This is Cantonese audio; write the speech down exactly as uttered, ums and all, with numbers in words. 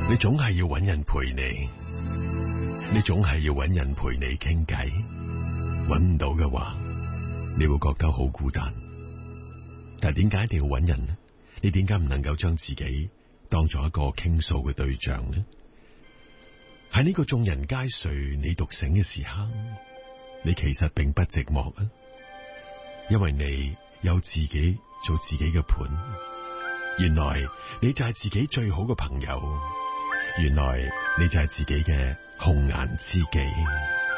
你總係要搵人陪你，你總係要搵人陪你傾偈。搵唔到嘅話，你會覺得好孤單。但係點解一定要搵人呢？你點解唔能夠將自己當作一個傾訴嘅對象呢？喺呢個眾人皆睡你獨醒嘅時刻，你其實並不寂寞啊，因為你有自己做自己嘅伴。原來你就係自己最好嘅朋友，原來你就係自己嘅紅顏知己。